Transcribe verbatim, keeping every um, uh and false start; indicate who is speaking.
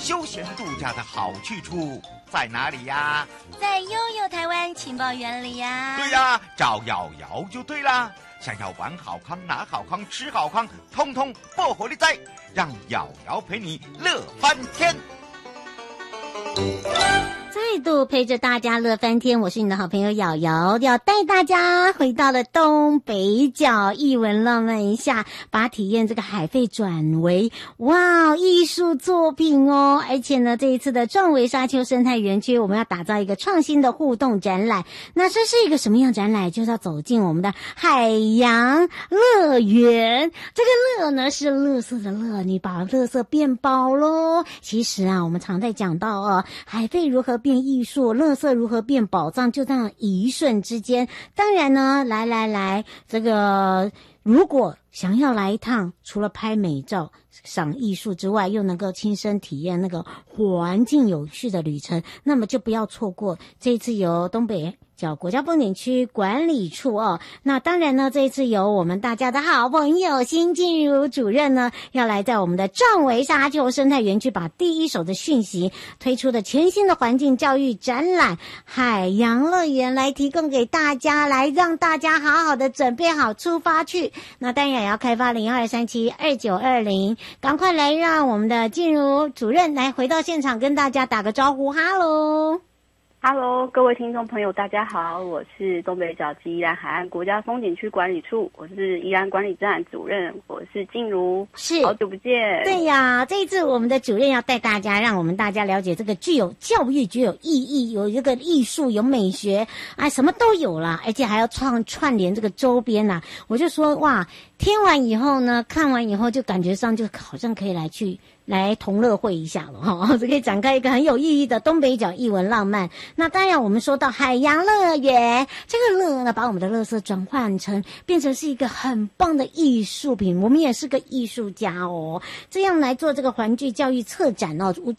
Speaker 1: 休闲度假的好去处在哪里呀？
Speaker 2: 在悠悠台湾情报园里呀。
Speaker 1: 对呀，找瑶瑶就对啦。想要玩好康、拿好康、吃好康，通通不活力在，让瑶瑶陪你乐翻天。
Speaker 3: 再度陪着大家乐翻天，我是你的好朋友瑶瑶，要带大家回到了东北角，艺文浪漫一下，把体验这个海废转为哇艺术作品哦。而且呢，这一次的壮围沙丘生态园区，我们要打造一个创新的互动展览。那这是一个什么样展览？就是要走进我们的海洋乐园。这个乐呢是垃圾的乐，你把垃圾变宝咯。其实啊，我们常在讲到哦，海废如何变艺术，垃圾如何变宝藏，就这样一瞬之间。当然呢，来来来，这个如果想要来一趟，除了拍美照、赏艺术之外，又能够亲身体验那个环境有序的旅程，那么就不要错过这一次由东北角国家风景区管理处哦。那当然呢，这一次由我们大家的好朋友辛静茹主任呢，要来在我们的壮围沙丘生态园区，把第一手的讯息推出的全新的环境教育展览海洋乐园来提供给大家，来让大家好好的准备好出发去。那当然也要开发零二三七二九二零，赶快来让我们的静茹主任来回到现场跟大家打个招呼。哈喽
Speaker 4: Hello， 各位听众朋友，大家好，我是东北角及宜兰海岸国家风景区管理处，我是宜兰管理站主任，我是静茹，
Speaker 3: 是
Speaker 4: 好久不见。
Speaker 3: 对呀，这一次我们的主任要带大家，让我们大家了解这个具有教育、具有意义、有一个艺术、有美学，啊，什么都有啦，而且还要创串联这个周边呐、啊。我就说哇，听完以后呢，看完以后就感觉上就好像可以来去。来同乐会一下了哈，这可以展开一个很有意义的东北角艺文浪漫。那当然，我们说到海洋乐园，这个乐呢，把我们的垃圾转换成变成是一个很棒的艺术品。我们也是个艺术家哦，这样来做这个环境教育策展哦。